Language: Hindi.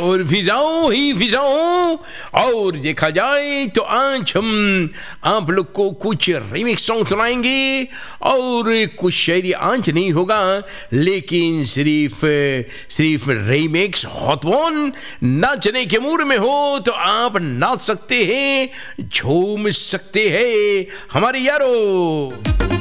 और फिजाओं ही फिजाओं। और देखा जाए तो आज हम आप लोग को कुछ रीमिक्स सॉन्ग सुनाएंगे और कुछ शायरी आज नहीं होगा, लेकिन सिर्फ रीमिक्स हॉट वन। नाचने के मूड में हो तो आप नाच सकते हैं, झूम सकते हैं हमारे यारों।